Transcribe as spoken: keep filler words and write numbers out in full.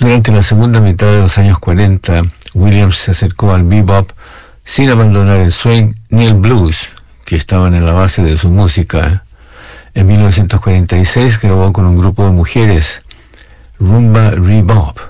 Durante la segunda mitad de los años cuarenta, Williams se acercó al bebop sin abandonar el swing ni el blues, que estaban en la base de su música. En mil novecientos cuarenta y seis grabó con un grupo de mujeres, Rumba Rebop.